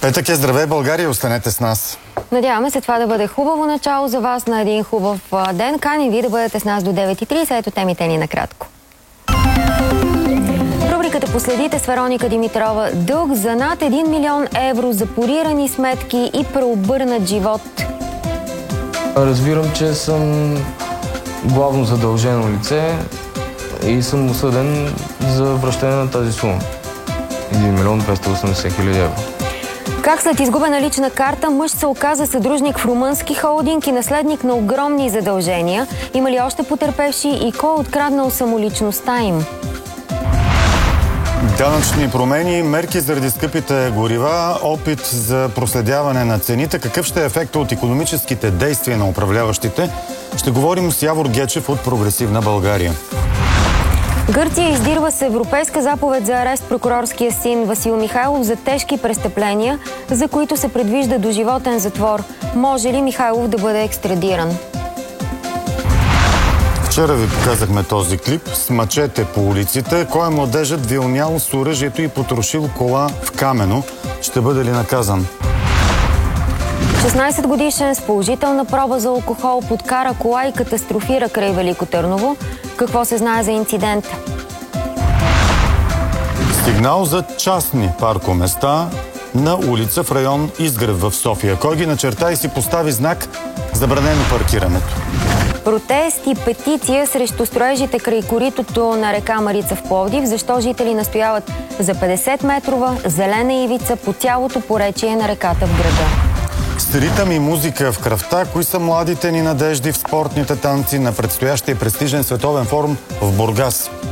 Петък е, здравей България, останете с нас. Надяваме се това да бъде хубаво начало за вас на един хубав ден. Каним ви да бъдете с нас до 9:30. Ето темите ни накратко. Рубриката "Последите" с Вероника Димитрова. Дълг за над 1 милион евро, запорирани сметки и преобърнат живот. Разбирам, че съм главно задължено лице и съм осъден за връщане на тази сума. 1 милион 280 хиляди евро. Как след изгубена лична карта мъж се оказа съдружник в румънски холдинг и наследник на огромни задължения? Има ли още потерпевши и кой откраднал самоличността им? Данъчни промени, мерки заради скъпите горива, опит за проследяване на цените. Какъв ще е ефектът от икономическите действия на управляващите? Ще говорим с Явор Гечев от Прогресивна България. Гърция издирва с европейска заповед за арест прокурорския син Васил Михайлов за тежки престъпления, за които се предвижда доживотен затвор. Може ли Михайлов да бъде екстрадиран? Вчера ви показахме този клип с мачете по улиците. Кой е младежът вилнял с оръжието и потрошил кола в Камено? Ще бъде ли наказан? 16-годишен с положителна проба за алкохол подкара кола и катастрофира край Велико Търново. Какво се знае за инцидента? Сигнал за частни паркоместа на улица в район Изгрев в София. Кой ги начерта и си постави знак "Забранено паркирането"? Протест и петиция срещу строежите край коритото на река Марица в Пловдив. Защо жители настояват за 50-метрова зелена ивица по цялото поречие на реката в града? С ритъм и музика в кръвта, кои са младите ни надежди в спортните танци на предстоящия престижен световен форум в Бургас?